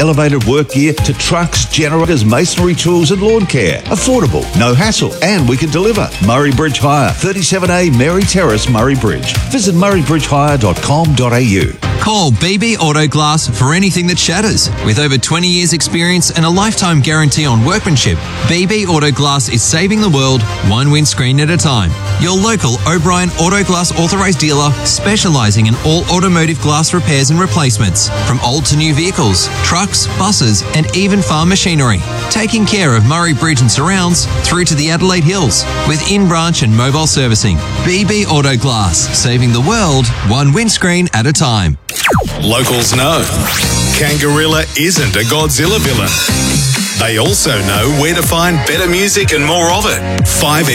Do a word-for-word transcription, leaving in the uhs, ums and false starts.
elevated work gear to trucks, generators, masonry tools and lawn care. Affordable, no hassle, and we can deliver. Murray Bridge Hire, thirty-seven A Mary Terrace, Murray Bridge. Visit murray bridge hire dot com dot a u. Call B B Auto Glass for anything that shatters. With over twenty years experience and a lifetime guarantee on workmanship, B B Auto Glass is saving the world one windscreen at a time. Your local O'Brien Auto Glass authorised dealer specialising in all automotive glass repairs and replacements, from old to new vehicles, trucks, buses and even farm machinery. Taking care of Murray Bridge and surrounds through to the Adelaide Hills with in-branch and mobile servicing. B B Auto Glass, saving the world one windscreen at a time. Locals know Kangarilla isn't a Godzilla villain. They also know where to find better music and more of it. five